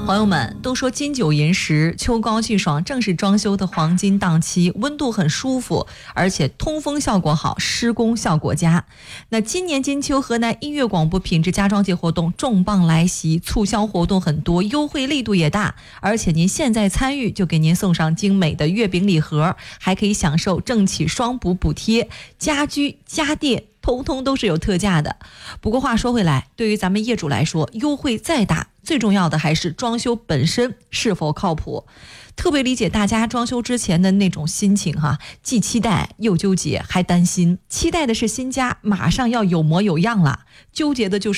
朋友们都说金九银十，秋高气爽正是装修的黄金档期，温度很舒服，而且通风效果好，施工效果佳。那今年金秋河南音乐广播品质家装节活动重磅来袭，促销活动很多，优惠力度也大，而且您现在参与就给您送上精美的月饼礼盒，还可以享受政企双补补贴，家居家电通通都是有特价的。不过话说回来，对于咱们业主来说，优惠再大，最重要的还是装修本身是否靠谱。特别理解大家装修之前的那种心情哈，既期待又纠结还担心。期待的是新家马上要有模有样了，纠结的就是